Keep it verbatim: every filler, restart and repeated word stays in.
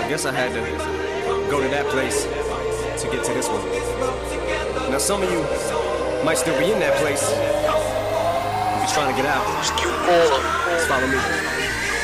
guess I had to go to that place to get to this one. Now some of you might still be in that place. If you're trying to get out, just follow me.